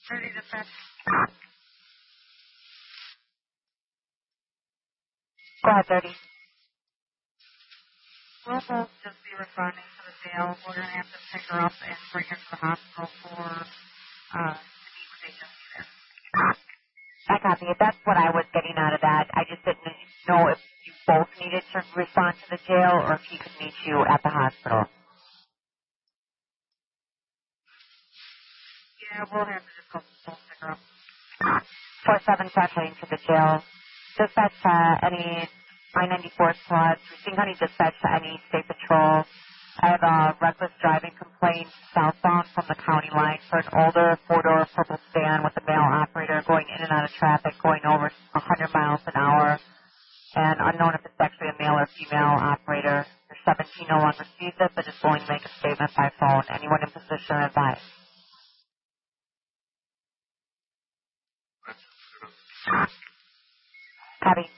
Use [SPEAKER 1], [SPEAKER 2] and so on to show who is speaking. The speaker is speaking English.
[SPEAKER 1] 30 dispatch.
[SPEAKER 2] Go ahead, 30.
[SPEAKER 1] We'll both just be responding to the jail. We're going to have to pick her up and bring her to the hospital to meet with agency there.
[SPEAKER 2] I copy it. That's what I was getting out of that. I just didn't know if you both needed to respond to the jail or if he could meet you at the hospital.
[SPEAKER 1] Yeah, we'll have to just go both pick her up.
[SPEAKER 2] 4-7 heading to the jail. Dispatch to any I-94 squads. Racine County dispatch to any state patrol. I have a reckless driving complaint southbound from the county line for an older four-door purple sedan with a male operator going in and out of traffic, going over 100 miles an hour. And unknown if it's actually a male or female operator. Your 17 no longer receives it, but is willing to make a statement by phone. Anyone in position advise. Copy.